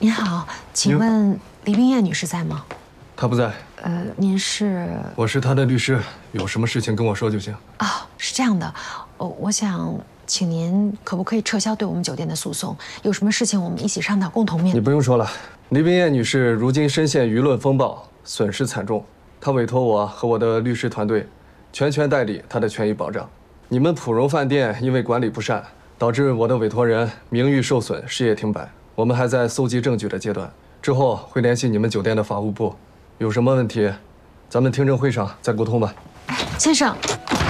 您好，请问黎冰燕女士在吗？ 她不在。 您是？ 我是她的律师，有什么事情跟我说就行。 啊，是这样的，我想请您可不可以撤销对我们酒店的诉讼？有什么事情我们一起商讨，共同面对。 你不用说了，黎冰燕女士如今深陷舆论风暴，损失惨重。她委托我和我的律师团队，全权代理她的权益保障。你们普荣饭店因为管理不善，导致我的委托人名誉受损，事业停摆。我们还在搜集证据的阶段，之后会联系你们酒店的法务部，有什么问题，咱们听证会上再沟通吧。 先生，